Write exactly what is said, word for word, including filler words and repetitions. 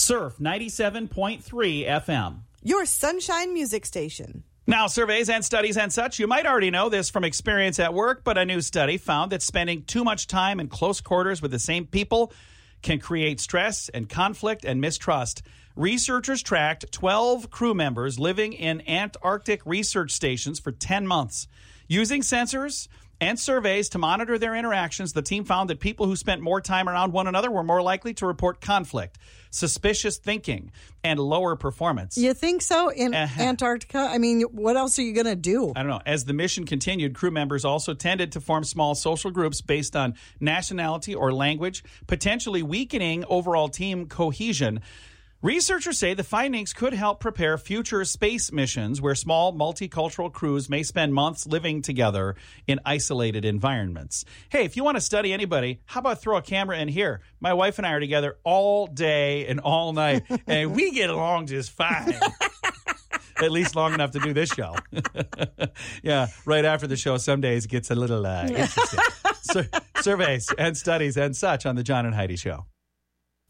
Surf ninety-seven point three F M. Your Sunshine Music Station. Now, surveys and studies and such, you might already know this from experience at work, but a new study found that spending too much time in close quarters with the same people can create stress and conflict and mistrust. Researchers tracked twelve crew members living in Antarctic research stations for ten months. Using sensors and surveys to monitor their interactions, the team found that people who spent more time around one another were more likely to report conflict, suspicious thinking, and lower performance. You think so? In Uh-huh. Antarctica? I mean, what else are you going to do? I don't know. As the mission continued, crew members also tended to form small social groups based on nationality or language, potentially weakening overall team cohesion. Researchers say the findings could help prepare future space missions where small multicultural crews may spend months living together in isolated environments. Hey, if you want to study anybody, how about throw a camera in here? My wife and I are together all day and all night, and we get along just fine. At least long enough to do this show. Yeah, right after the show, some days it gets a little uh, interesting. Sur- surveys and studies and such on the John and Heidi Show.